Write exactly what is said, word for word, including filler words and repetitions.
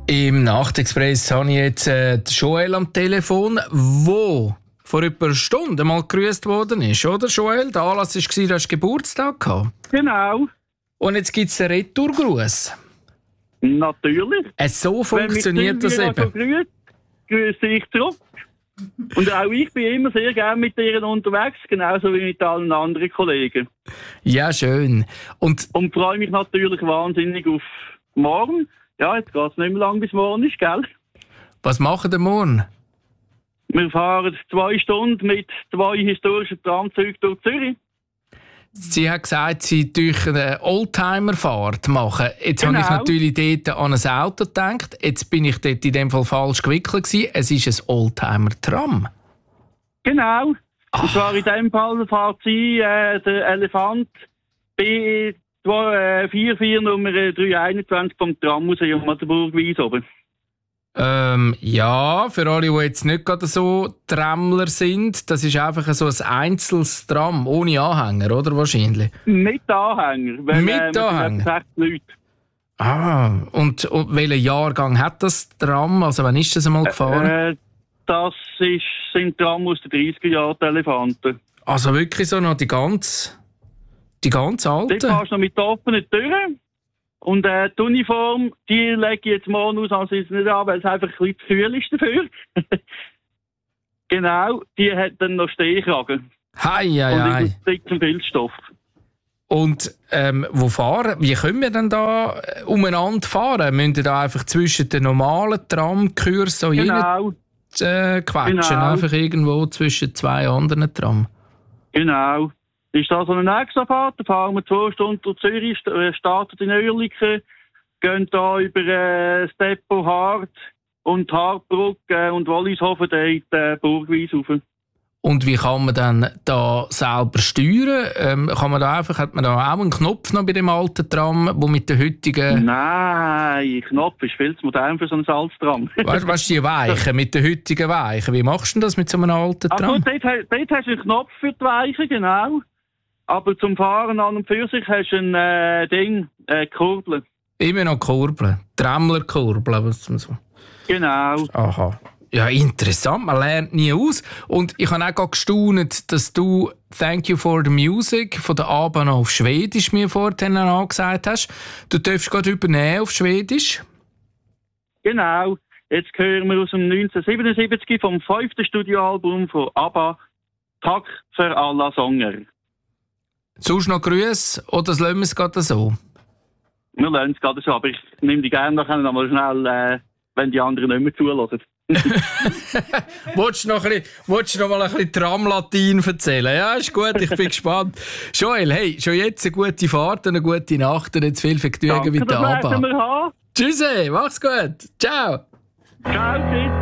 Im Nachtexpress habe ich jetzt äh, Joel am Telefon, wo vor etwa einer Stunde mal gegrüßt worden ist, oder Joel? Der Anlass war, du hast Geburtstag gehabt. Genau. Und jetzt gibt es einen Retourgruß. Natürlich. Äh, so funktioniert das eben. So grüßt, grüße ich zurück. Und auch ich bin immer sehr gerne mit ihr unterwegs, genauso wie mit allen anderen Kollegen. Ja, schön. Und, Und freue mich natürlich wahnsinnig auf morgen. Ja, jetzt geht es nicht mehr lang bis morgen ist, gell? Was machen wir morgen? Wir fahren zwei Stunden mit zwei historischen Tramzügen durch Zürich. Sie hat gesagt, sie durch eine Oldtimer-Fahrt machen. Jetzt Genau. habe ich natürlich dort an ein Auto gedacht. Jetzt bin ich dort in dem Fall falsch gewickelt gewesen. Es ist ein Oldtimer-Tram. Genau. Ach. Und zwar in dem Fall fährt sie äh, der Elefant B vier vier Nummer drei einundzwanzig vom Trammuseum an der Burgwies oben. Ähm, ja, für alle, die jetzt nicht gerade so Trämmler sind, das ist einfach so ein einzelnes Tram, ohne Anhänger, oder wahrscheinlich? Mit Anhänger. Weil, Mit äh, wir sind Anhänger? sechs Leute. Ah, und, und welchen Jahrgang hat das Tram? Also wann ist das einmal gefahren? Äh, das ist, sind Tram aus den dreißiger Jahren, die Elefanten. Also wirklich so noch die ganz, die ganz Dort alten? fährst du noch mit offenen Türen. Und äh, die Uniform, die lege ich jetzt morgen aus, also ist nicht an, weil es einfach ein bisschen zu kühl ist dafür. Genau, die hat dann noch Stehkragen. Hei, hei, Und hei. ist aus dickem Filzstoff. Und ähm, wo fahren? Wie können wir denn da äh, umeinander fahren? Müssen wir da einfach zwischen den normalen Tramkursen so Genau, rein äh, quetschen? Genau. Einfach irgendwo zwischen zwei anderen Tram? genau. Ist da so eine Extrafahrt, da fahren wir zwei Stunden durch Zürich, st- äh, starten in Oerlikon, gehen da über äh, das Depot Hart und Hartbrücke äh, und Wollishofen da in die äh, Burgwies rauf. Und wie kann man dann da selber steuern? Ähm, kann man da einfach, hat man da auch einen Knopf noch bei dem alten Tram, wo mit der heutigen... Nein, Knopf ist viel zu modern für so ein Salztram. Weißt du, die Weichen, mit den heutigen Weichen, wie machst du denn das mit so einem alten Ach Tram? gut, dort, ha- dort hast du einen Knopf für die Weichen, genau. Aber zum Fahren an und für sich hast du ein äh, Ding, äh, Kurbel. Immer noch Kurbeln, Trämmlerkurbeln, was man so... Genau. Aha. Ja, interessant, man lernt nie aus. Und ich habe auch gerade gestaunt, dass du «Thank you for the music» von der ABBA noch auf Schwedisch mir vorhin angesagt hast. Du darfst gerade übernehmen auf Schwedisch. Genau. Jetzt hören wir aus dem neunzehnhundertsiebenundsiebzig vom fünften Studioalbum von ABBA «Tack für alla Sånger». Sonst noch Grüße oder lassen wir es gerade so? Wir lernen es gerade so, aber ich nehme die gerne nachher noch mal schnell, äh, wenn die anderen nicht mehr zulassen. Wolltest du noch, ein bisschen, willst du noch mal ein bisschen Tramlatin erzählen? Ja, ist gut, ich bin gespannt. Joel, hey, schon jetzt eine gute Fahrt und eine gute Nacht und jetzt viel Vergnügen Danke, mit der das werden ABBA. wir haben. Tschüss, mach's gut. Ciao. Ciao, tschüss.